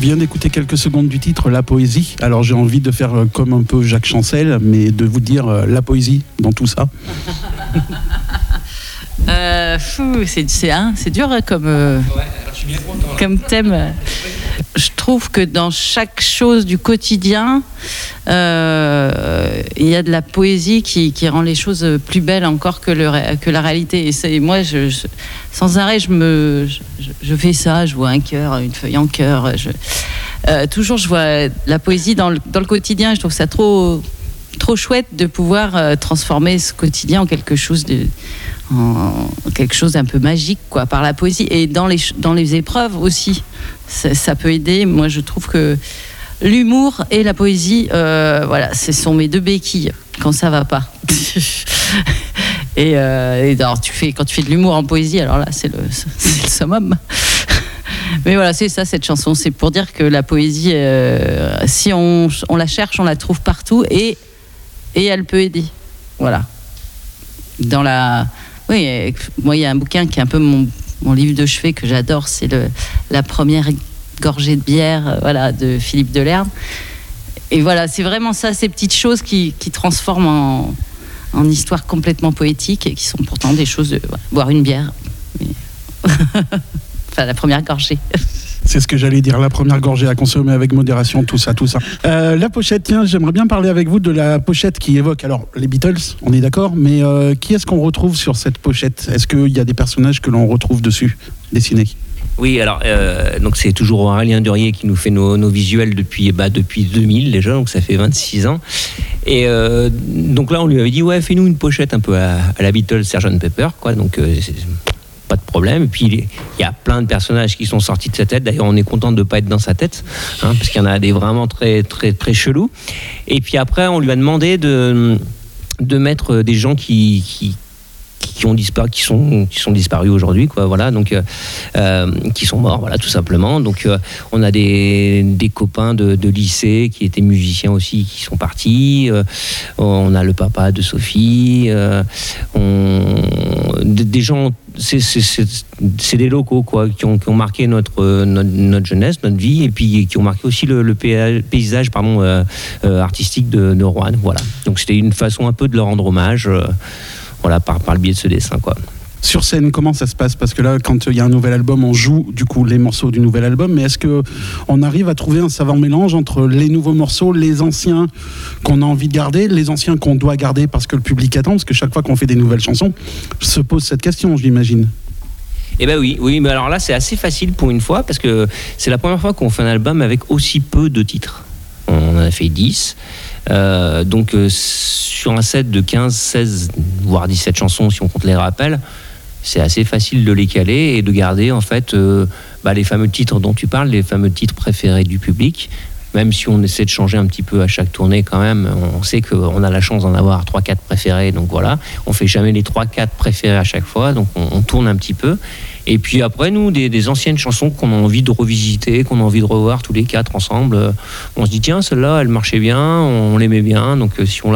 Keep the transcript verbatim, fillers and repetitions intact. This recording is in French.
viens d'écouter quelques secondes du titre, La Poésie. Alors j'ai envie de faire comme un peu Jacques Chancel, mais de vous dire euh, la poésie dans tout ça. euh, fou, c'est, c'est, hein, c'est dur hein, comme, euh, ouais, alors je suis bien content, là. Comme thème. Je trouve que dans chaque chose du quotidien, euh, il y a de la poésie qui, qui rend les choses plus belles encore que, le, que la réalité. Et c'est, moi, je, je, sans arrêt, je, me, je, je fais ça, je vois un cœur, une feuille en cœur. Je, euh, toujours, je vois la poésie dans le, dans le quotidien. Je trouve ça trop, trop chouette de pouvoir euh, transformer ce quotidien en quelque chose de... en quelque chose d'un peu magique quoi, par la poésie et dans les, dans les épreuves aussi ça, ça peut aider. Moi je trouve que l'humour et la poésie euh, voilà, ce sont mes deux béquilles quand ça va pas. et, euh, et alors, tu fais, quand tu fais de l'humour en poésie, alors là c'est le, c'est le summum. Mais voilà, c'est ça cette chanson, c'est pour dire que la poésie euh, si on, on la cherche, on la trouve partout et, et elle peut aider, voilà. Dans la Oui, moi, il y a un bouquin qui est un peu mon, mon livre de chevet que j'adore, c'est le, la première gorgée de bière euh, voilà, de Philippe Delerme. Et voilà, c'est vraiment ça, ces petites choses qui, qui transforment en, en histoire complètement poétique et qui sont pourtant des choses de voilà, boire une bière. Mais... enfin, la première gorgée. C'est ce que j'allais dire, la première gorgée à consommer avec modération, tout ça, tout ça. Euh, la pochette, tiens, j'aimerais bien parler avec vous de la pochette qui évoque, alors, les Beatles, on est d'accord, mais euh, qui est-ce qu'on retrouve sur cette pochette ? Est-ce qu'il y a des personnages que l'on retrouve dessus, dessinés ? Oui, alors, euh, donc c'est toujours Aurélien Durier qui nous fait nos, nos visuels depuis, bah, depuis deux mille déjà, donc ça fait vingt-six ans. Et euh, donc là, on lui avait dit, ouais, fais-nous une pochette un peu à, à la Beatles, sergent Pepper, quoi, donc... Euh, c'est, pas de problème. Et puis il y a plein de personnages qui sont sortis de sa tête. D'ailleurs, on est content de ne pas être dans sa tête, hein, parce qu'il y en a des vraiment très très très chelous. Et puis après, on lui a demandé de de mettre des gens qui qui qui ont disparu, qui sont qui sont disparus aujourd'hui, quoi. Voilà, donc euh, qui sont morts, voilà, tout simplement. Donc euh, on a des des copains de, de lycée qui étaient musiciens aussi, qui sont partis. Euh, on a le papa de Sophie. Euh, on des, des gens. C'est, c'est, c'est, c'est des locaux quoi, qui, ont, qui ont marqué notre, notre, notre jeunesse, notre vie, et puis qui ont marqué aussi le, le paysage pardon, euh, euh, artistique de, de Roanne. Voilà. Donc c'était une façon un peu de leur rendre hommage euh, voilà, par, par le biais de ce dessin, quoi. Sur scène, comment ça se passe ? Parce que là, quand il y a un nouvel album, on joue du coup les morceaux du nouvel album, mais est-ce qu'on arrive à trouver un savant mélange entre les nouveaux morceaux, les anciens qu'on a envie de garder, les anciens qu'on doit garder parce que le public attend, parce que chaque fois qu'on fait des nouvelles chansons, se pose cette question, j'imagine. Eh ben oui, oui, mais alors là c'est assez facile pour une fois, parce que c'est la première fois qu'on fait un album avec aussi peu de titres. On en a fait dix. Euh, donc euh, sur un set de quinze, seize, voire dix-sept chansons, si on compte les rappels, c'est assez facile de les caler et de garder en fait euh, bah, les fameux titres dont tu parles, les fameux titres préférés du public. Même si on essaie de changer un petit peu à chaque tournée quand même, on sait qu'on a la chance d'en avoir trois quatre préférés, donc voilà, on fait jamais les trois quatre préférés à chaque fois, donc on, on tourne un petit peu. Et puis après, nous, des, des anciennes chansons qu'on a envie de revisiter, qu'on a envie de revoir tous les quatre ensemble, on se dit tiens, celle-là, elle marchait bien, on l'aimait bien, donc si on la